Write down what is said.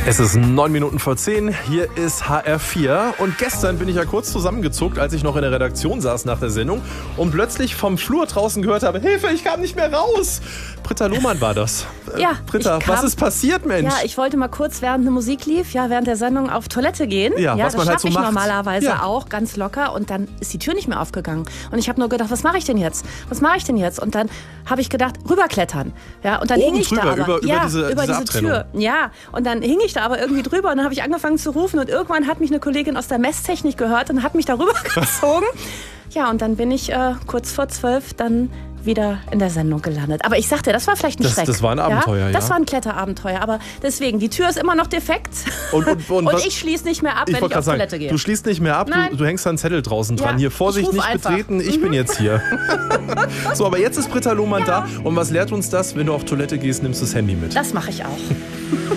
Es ist 9:09. Hier ist HR4. Und gestern bin ich ja kurz zusammengezuckt, als ich noch in der Redaktion saß nach der Sendung und plötzlich vom Flur draußen gehört habe, Hilfe, ich kam nicht mehr raus. Britta Lohmann war das. Ja, Britta, was ist passiert, Mensch? Ja, ich wollte mal kurz, während eine Musik lief, während der Sendung auf Toilette gehen. Ja, was man halt so macht. Das schaffe ich normalerweise auch, ganz locker. Und dann ist die Tür nicht mehr aufgegangen. Und ich habe nur gedacht, was mache ich denn jetzt? Und dann habe ich gedacht, rüberklettern. Ja, und dann Oben hing ich drüber, da aber. über diese Tür. Ja, und dann hing ich da aber irgendwie drüber und dann habe ich angefangen zu rufen und irgendwann hat mich eine Kollegin aus der Messtechnik gehört und hat mich da rübergezogen. Ja, und dann bin ich kurz vor 12 dann wieder in der Sendung gelandet. Aber ich sagte, das war vielleicht ein Schreck. Das war ein Abenteuer, ja. Das war ein Kletterabenteuer. Aber deswegen, die Tür ist immer noch defekt. Und ich schließe nicht mehr ab, wenn ich auf Toilette gehe. Du schließt nicht mehr ab, du hängst da einen Zettel draußen dran. Hier, Vorsicht, nicht betreten, ich bin jetzt hier. So, aber jetzt ist Britta Lohmann da. Und was lehrt uns das? Wenn du auf Toilette gehst, nimmst du das Handy mit. Das mache ich auch.